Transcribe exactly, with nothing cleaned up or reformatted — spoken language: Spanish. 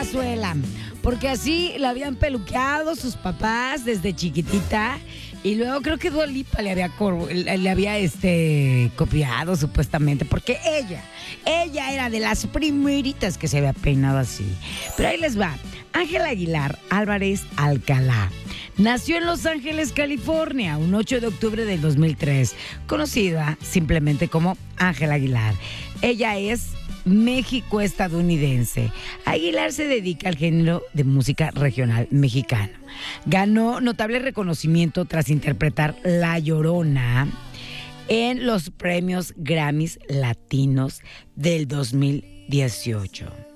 Palazuela, porque así la habían peluqueado sus papás desde chiquitita. Y luego creo que Dua Lipa le había, cor- le había este, copiado supuestamente, porque ella, ella era de las primeritas que se había peinado así. Pero ahí les va. Ángela Aguilar Álvarez Alcalá nació en Los Ángeles, California, un ocho de octubre del dos mil tres, conocida simplemente como Ángela Aguilar. Ella es México-estadounidense. Aguilar se dedica al género de música regional mexicano. Ganó notable reconocimiento tras interpretar La Llorona en los premios Grammys Latinos del dos mil dieciocho.